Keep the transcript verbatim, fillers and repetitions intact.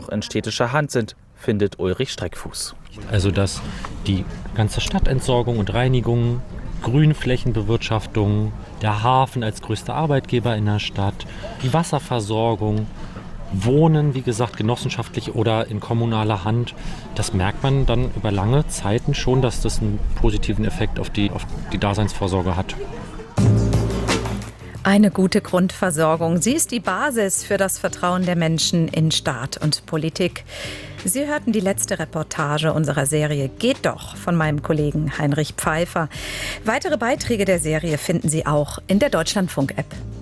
in städtischer Hand sind, findet Ulrich Streckfuß. Also dass die ganze Stadtentsorgung und Reinigung, Grünflächenbewirtschaftung, der Hafen als größter Arbeitgeber in der Stadt, die Wasserversorgung, Wohnen, wie gesagt, genossenschaftlich oder in kommunaler Hand, das merkt man dann über lange Zeiten schon, dass das einen positiven Effekt auf die, auf die Daseinsvorsorge hat. Eine gute Grundversorgung, sie ist die Basis für das Vertrauen der Menschen in Staat und Politik. Sie hörten die letzte Reportage unserer Serie Geht doch von meinem Kollegen Heinrich Pfeiffer. Weitere Beiträge der Serie finden Sie auch in der Deutschlandfunk-App.